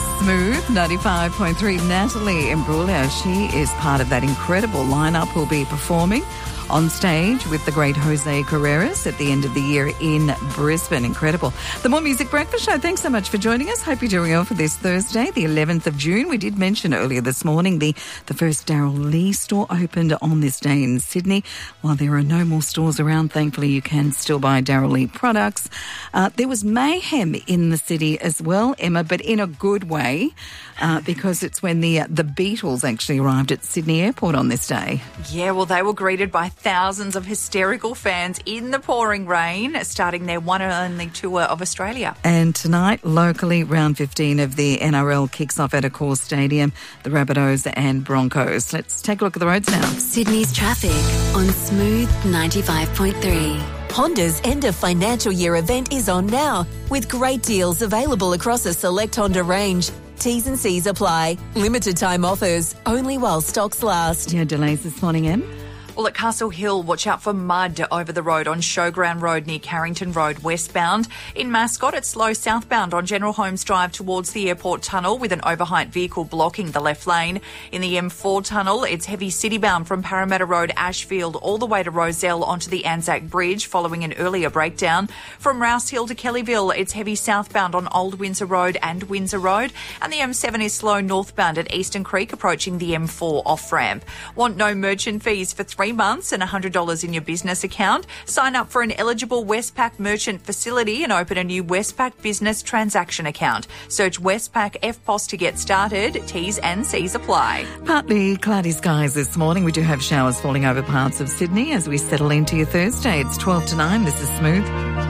Smooth 95.3. Natalie Imbruglia, she is part of that incredible lineup who'll be performing on stage with the great Jose Carreras at the end of the year in Brisbane. Incredible. The More Music Breakfast Show, thanks so much for joining us. Hope you're doing well for this Thursday, the 11th of June. We did mention earlier this morning the first Daryl Lee store opened on this day in Sydney. While there are no more stores around, thankfully you can still buy Daryl Lee products. There was mayhem in the city as well, Emma, but in a good way, because it's when the Beatles actually arrived at Sydney Airport on this day. Yeah, well, they were greeted by thousands of hysterical fans in the pouring rain, starting their one and only tour of Australia. And tonight, locally, round 15 of the NRL kicks off at Accor Stadium, the Rabbitohs and Broncos. Let's take a look at the roads now. Sydney's traffic on Smooth 95.3. Honda's end of financial year event is on now, with great deals available across a select Honda range. T's and C's apply. Limited time offers, only while stocks last. Yeah, delays this morning, Em? Well, at Castle Hill, watch out for mud over the road on Showground Road near Carrington Road westbound. In Mascot, it's slow southbound on General Holmes Drive towards the airport tunnel with an overheight vehicle blocking the left lane. In the M4 tunnel, it's heavy citybound from Parramatta Road, Ashfield, all the way to Rozelle onto the Anzac Bridge following an earlier breakdown. From Rouse Hill to Kellyville, it's heavy southbound on Old Windsor Road and Windsor Road. And the M7 is slow northbound at Eastern Creek approaching the M4 off-ramp. Want no merchant fees for 3 months and $100 in your business account? Sign up for an eligible Westpac merchant facility and open a new Westpac business transaction account. Search Westpac FPOS to get started. T's and C's apply. Partly cloudy skies this morning. We do have showers falling over parts of Sydney as we settle into your Thursday. It's 12 to 9. This is Smooth.